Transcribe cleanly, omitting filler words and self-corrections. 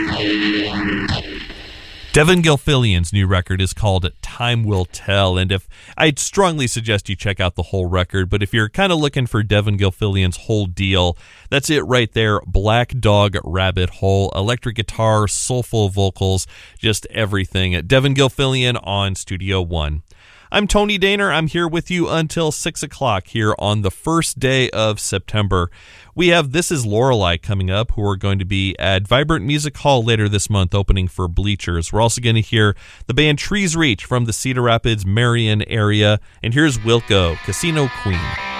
Devin Gilfillian's new record is called Time Will Tell, and I'd strongly suggest you check out the whole record, but if you're kind of looking for Devin Gilfillian's whole deal, that's it right there. Black Dog Rabbit Hole, electric guitar, soulful vocals, just everything. Devin Gilfillian on Studio One. I'm Tony Daner. I'm here with you until 6 o'clock here on the first day of September. We have This Is Lorelei coming up, who are going to be at Vibrant Music Hall later this month, opening for Bleachers. We're also going to hear the band Trees Reach from the Cedar Rapids, Marion area. And here's Wilco, Casino Queen.